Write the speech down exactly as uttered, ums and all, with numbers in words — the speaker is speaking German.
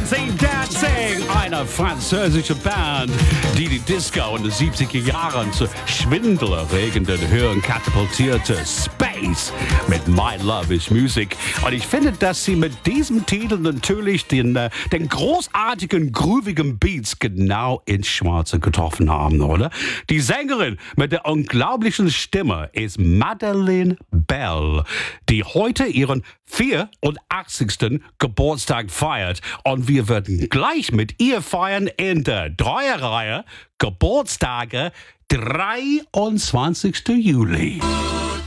Dancing, Dancing, eine französische Band, die die Disco in den siebziger Jahren zu schwindelerregenden Höhen katapultierte. Space mit My Love is Music. Und ich finde, dass sie mit diesem Titel natürlich den, äh, den großartigen, groovigen Beats genau ins Schwarze getroffen haben, oder? Die Sängerin mit der unglaublichen Stimme ist Madeleine Bell, die heute ihren vierundachtzigsten Geburtstag feiert. Und wir werden gleich mit ihr feiern in der Dreierreihe Geburtstage dreiundzwanzigsten Juli.